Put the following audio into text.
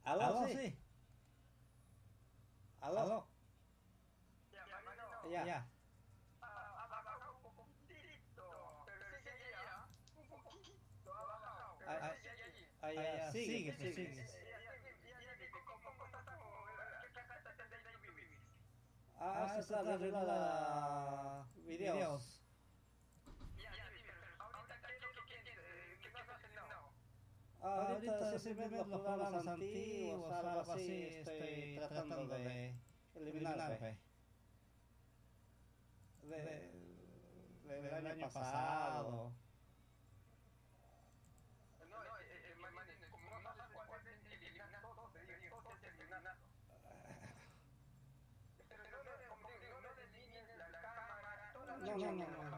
Aló, sí. Aló. Ya, Ya. ha bajado un poquitito, pero seguía un poquito, ha bajado, pero Ah, sigue allí. Ya, sigue, sigue. ¿Cómo estás? ¿Qué estás haciendo ahí? Se está arreglando videos. Ya, dime, pero ahorita, ¿qué vas a hacer now? Ahorita simplemente los programas antiguos, algo así, estoy tratando de eliminar, ve. De, del año pasado. No, imagínate, como no sabes cuál es eliminar todo, te digo, todo es eliminar. Pero no, como digo, no elimines la cámara, todas las No.